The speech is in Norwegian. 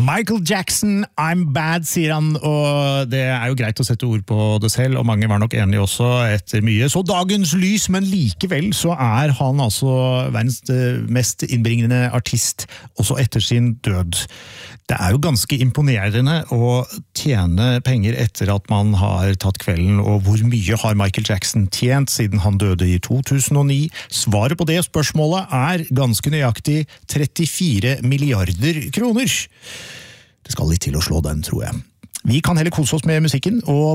Michael Jackson, I'm bad, sier han, og det jo greit å sette ord på det selv, og mange var nok enige også etter mye. Så dagens lys, men likevel så han altså verdens mest innbringende artist, også etter sin død. Det jo ganske imponerende å tjene penger etter at man har tatt kvelden, og hvor mye har Michael Jackson tjent siden han døde i 2009? Svaret på det spørsmålet ganske nøyaktig 34 milliarder kroner. Det skal litt til å slå den, tror jeg. Vi kan heller kose oss med musikken, og